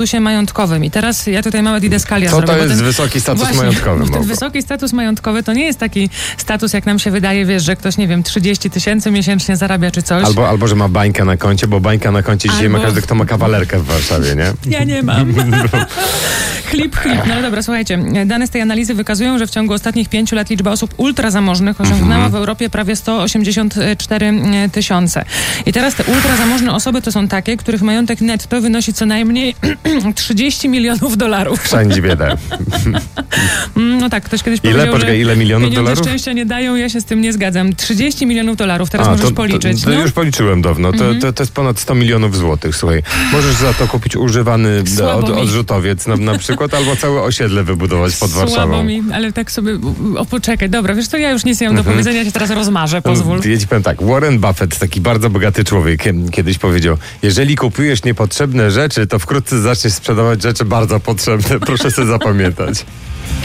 statusie majątkowym. I teraz ja tutaj małe didaskalia Co zrobię. to jest wysoki status majątkowy? Ten wysoki status majątkowy to nie jest taki status, jak nam się wydaje, wiesz, że ktoś, nie wiem, 30 000 miesięcznie zarabia czy coś. Albo że ma bańkę na koncie, bo bańka na koncie dzisiaj ma każdy, kto ma kawalerkę w Warszawie, nie? Ja nie mam. Chlip. No ale dobra, słuchajcie. Dane z tej analizy wykazują, że w ciągu ostatnich 5 lat liczba osób ultrazamożnych osiągnęła w Europie prawie 184 000. I teraz te ultrazamożne osoby to są takie, których majątek netto wynosi co najmniej 30 milionów dolarów. Wszędzie biedę. No tak, ktoś kiedyś powiedział, że ile milionów pieniądze dolarów? szczęścia nie dają, ja się z tym nie zgadzam. 30 milionów dolarów, teraz możesz policzyć. To już policzyłem dawno. To jest ponad 100 milionów złotych, słuchaj. Możesz za to kupić używany odrzutowiec na przykład, albo całe osiedle wybudować pod Warszawą. Słabo mi, ale tak sobie... poczekaj, dobra, wiesz co, ja już nic nie mam do powiedzenia, ja się teraz rozmarzę, pozwól. Ja ci powiem tak, Warren Buffett, taki bardzo bogaty człowiek, kiedyś powiedział, jeżeli kupujesz niepotrzebne rzeczy, to wkrótce zaczniesz sprzedawać rzeczy bardzo potrzebne. Proszę sobie zapamiętać.